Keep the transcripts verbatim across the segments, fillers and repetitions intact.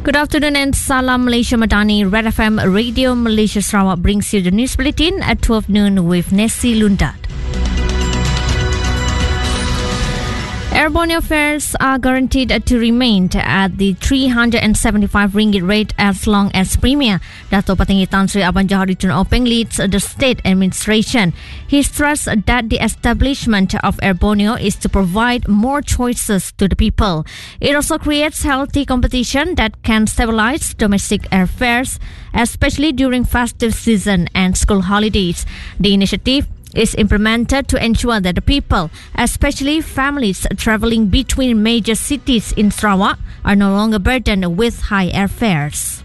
Good afternoon and Salam Malaysia Madani. Red F M Radio Malaysia Sarawak brings you the news bulletin at twelve noon with Nessie Lundat. Air Borneo fares are guaranteed to remain at the three hundred seventy-five ringgit rate as long as Premier Dato' Patinggi Tan Sri Abang Johari Tun Openg leads the state administration. He stressed that the establishment of Air Borneo is to provide more choices to the people. It also creates healthy competition that can stabilize domestic airfares, especially during festive season and school holidays. The initiative is implemented to ensure that the people, especially families travelling between major cities in Sarawak, are no longer burdened with high airfares.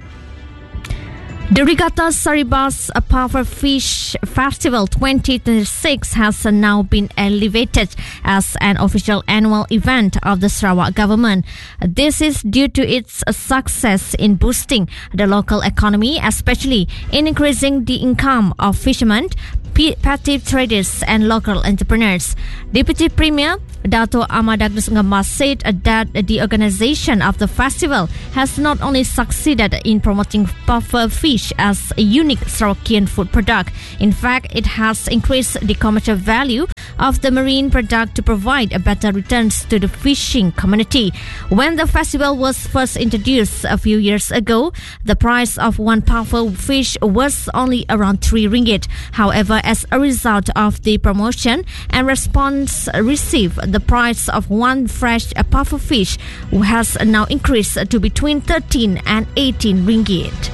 The Regatta Saribas Pufferfish Festival twenty twenty-six has now been elevated as an official annual event of the Sarawak government. This is due to its success in boosting the local economy, especially in increasing the income of fishermen, petty traders and local entrepreneurs. Deputy Premier Dato' Ahmad Agnes Ngambas said that the organisation of the festival has not only succeeded in promoting puffer fish as a unique Sarawakian food product. In fact, it has increased the commercial value of the marine product to provide a better returns to the fishing community. When the festival was first introduced a few years ago, the price of one puffer fish was only around three ringgit. However, as a result of the promotion and response received, the price of one fresh puffer fish has now increased to between thirteen and eighteen ringgit.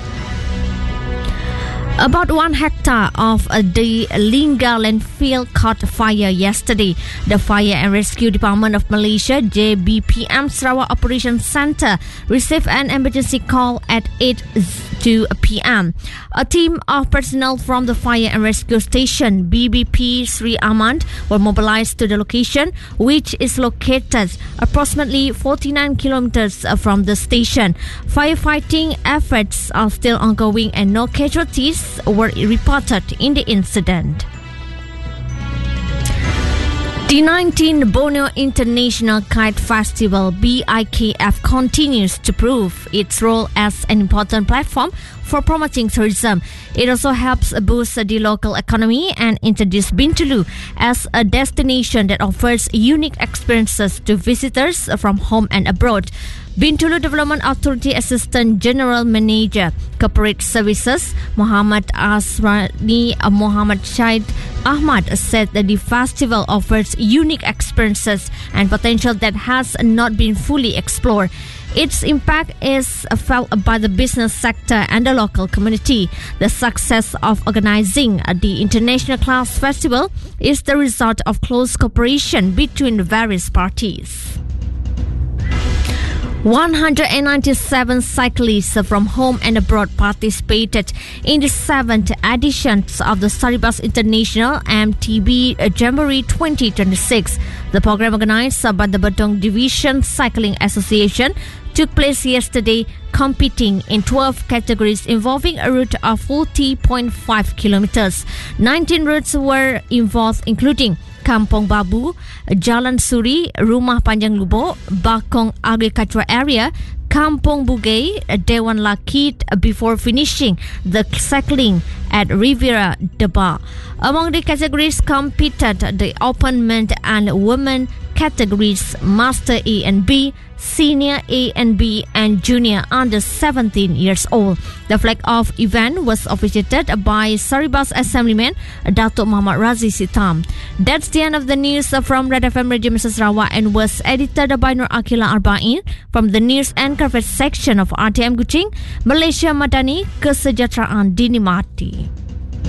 About one hectare of the Lingga landfill caught fire yesterday. The Fire and Rescue Department of Malaysia, J B P M Sarawak Operations Centre, received an emergency call at eight two p.m. A team of personnel from the Fire and Rescue Station, B B P Sri Ahmad, were mobilised to the location, which is located approximately forty-nine kilometres from the station. Firefighting efforts are still ongoing and no casualties were reported in the incident. The nineteenth Borneo International Kite Festival B I K F continues to prove its role as an important platform for promoting tourism. It also helps boost the local economy and introduce Bintulu as a destination that offers unique experiences to visitors from home and abroad. Bintulu Development Authority Assistant General Manager Corporate Services Muhammad Asrani Muhammad Syed Ahmad said that the festival offers unique experiences and potential that has not been fully explored. Its impact is felt by the business sector and the local community. The success of organizing the International Class Festival is the result of close cooperation between the various parties. one hundred ninety-seven cyclists from home and abroad participated in the seventh edition of the Saribas International M T B Jamboree twenty twenty-six. The program organized by the Bedong Division Cycling Association took place yesterday, competing in twelve categories involving a route of forty point five kilometers. nineteen routes were involved, including Kampung Babu, Jalan Suri, Rumah Panjang Lubuk, Bakong Agricultural Area, Kampung Bugay, Dewan Lakit, before finishing the cycling at Riviera Deba. Among the categories competed the open men and women categories, Master A and B, Senior A and B, and Junior under seventeen years old. The flag-off event was officiated by Saribas Assemblyman Dato' Muhammad Razi Sitam. That's the end of the news from Red F M Radio Malaysia Sarawak and was edited by Nur Akila Arba'in from the News and Coverage section of R T M Kuching. Malaysia Madani, kesejahteraan dinikmati.